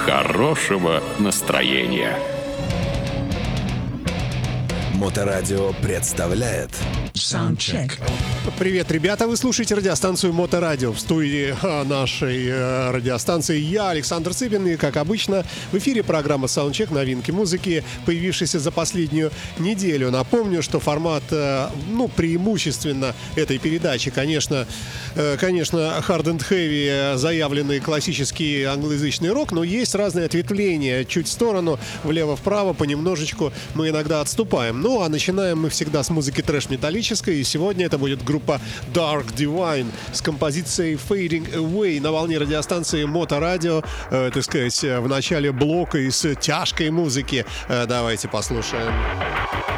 хорошего настроения. Моторадио представляет Soundcheck. Привет, ребята! Вы слушаете радиостанцию Моторадио. В студии нашей радиостанции я, Александр Цыпин, и, как обычно, в эфире программа Soundcheck, новинки музыки, появившиеся за последнюю неделю. Напомню, что формат, преимущественно этой передачи, конечно, hard and heavy, заявленный классический англоязычный рок, но есть разные ответвления. Чуть в сторону, влево-вправо, понемножечку мы иногда отступаем. Ну, а начинаем мы всегда с музыки трэш-металлической, и сегодня это будет группа Dark Divine с композицией Fading Away на волне радиостанции Моторадио, так сказать, в начале блока из тяжкой музыки. Давайте послушаем.